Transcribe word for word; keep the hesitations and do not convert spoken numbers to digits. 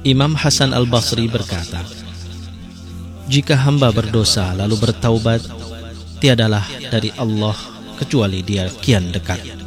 Imam Hasan Al-Basri berkata, jika hamba berdosa lalu bertaubat, tiadalah dari Allah kecuali dia kian dekat.